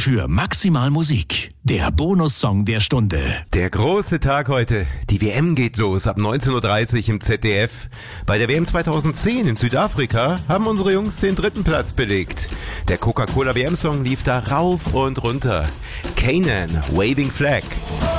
für Maximal Musik. Der Bonussong der Stunde. Der große Tag heute. Die WM geht los ab 19:30 Uhr im ZDF. Bei der WM 2010 in Südafrika haben unsere Jungs den 3. Platz belegt. Der Coca-Cola WM-Song lief da rauf und runter. Kanan, Waving Flag.